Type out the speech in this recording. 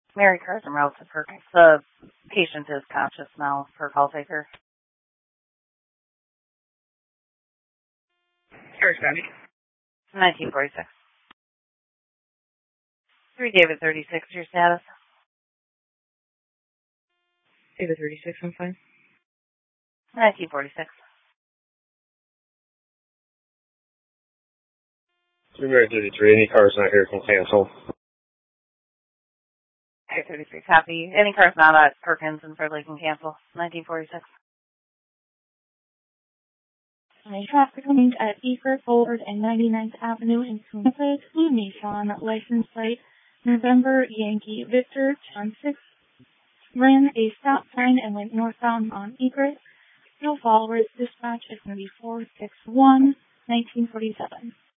Mary Carson Route to Perkins. The patient is conscious now per call taker. Harris County. 1946. 3 David 36, your status? David 36, I'm fine. 1946. 3 Mary 33, any cars not here can cancel. Mary 33, copy. Any cars not at Perkins and Fridley can cancel. 1946. Traffic coming at Eaker, Forward, and 99th Avenue in Sunset, Nissan, license plate, November Yankee Victor, John 6, ran a stop sign and went northbound on Eaker. No followers, dispatch is going to be 461, 1947.